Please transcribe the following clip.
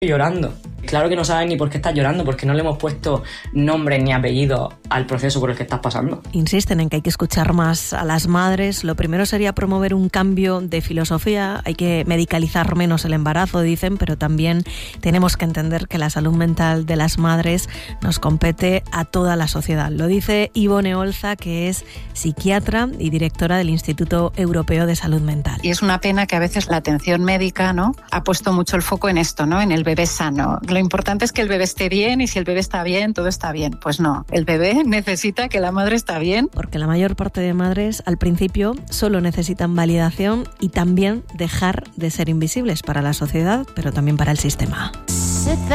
llorando. Claro que no sabes ni por qué estás llorando, porque no le hemos puesto nombre ni apellido al proceso por el que estás pasando. Insisten en que hay que escuchar más a las madres. Lo primero sería promover un cambio de filosofía. Hay que medicalizar menos el embarazo, dicen, pero también tenemos que entender que la salud mental de las madres nos compete a toda la sociedad. Lo dice Ivone Olza, que es psiquiatra y directora del Instituto Europeo de Salud Mental. Y es una pena que a veces la atención médica, ¿no?, ha puesto mucho el foco en esto, ¿no?, en el bebé sano. Lo importante es que el bebé esté bien, y si el bebé está bien, todo está bien. Pues no, el bebé necesita que la madre está bien. Porque la mayor parte de madres al principio solo necesitan validación y también dejar de ser invisibles para la sociedad, pero también para el sistema.